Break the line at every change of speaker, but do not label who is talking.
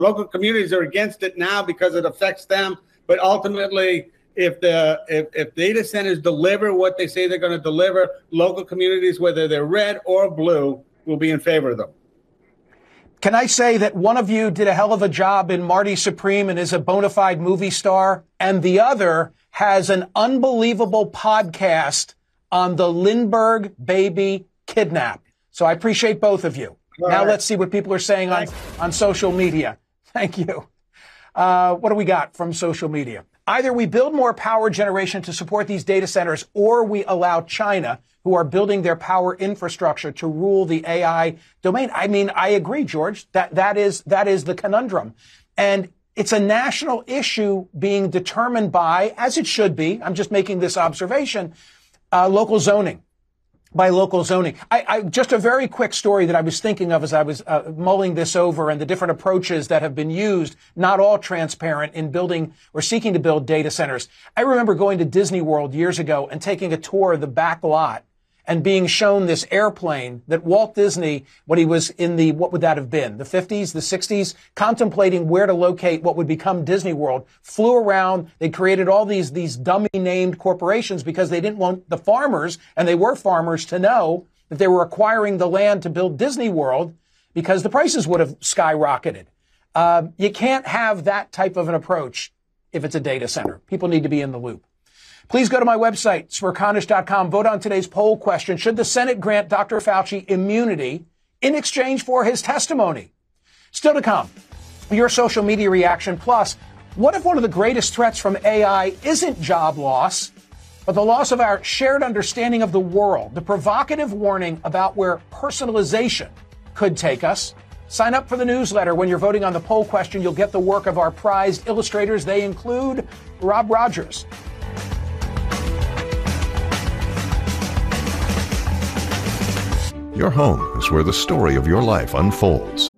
Local communities are against it now because it affects them. But ultimately, if data centers deliver what they say they're going to deliver, local communities, whether they're red or blue, will be in favor of them.
Can I say that one of you did a hell of a job in Marty Supreme and is a bona fide movie star, and the other has an unbelievable podcast on the Lindbergh baby kidnap. So I appreciate both of you. Now let's see what people are saying on social media. Thank you. What do we got from social media? Either we build more power generation to support these data centers, or we allow China, who are building their power infrastructure, to rule the AI domain. I mean, I agree, George. That is the conundrum. And it's a national issue being determined by, as it should be, I'm just making this observation, local zoning. By local zoning. I just a very quick story that I was thinking of as I was mulling this over, and the different approaches that have been used, not all transparent, in building or seeking to build data centers. I remember going to Disney World years ago and taking a tour of the back lot and being shown this airplane that Walt Disney, when he was in the, what would that have been, the 50s, the 60s, contemplating where to locate what would become Disney World, flew around. They created all these dummy named corporations because they didn't want the farmers, and they were farmers, to know that they were acquiring the land to build Disney World because the prices would have skyrocketed. You can't have that type of an approach if it's a data center. People need to be in the loop. Please go to my website, smerconish.com. Vote on today's poll question. Should the Senate grant Dr. Fauci immunity in exchange for his testimony? Still to come, your social media reaction. Plus, what if one of the greatest threats from AI isn't job loss, but the loss of our shared understanding of the world? The provocative warning about where personalization could take us. Sign up for the newsletter. When you're voting on the poll question, you'll get the work of our prized illustrators. They include Rob Rogers.
Your home is where the story of your life unfolds.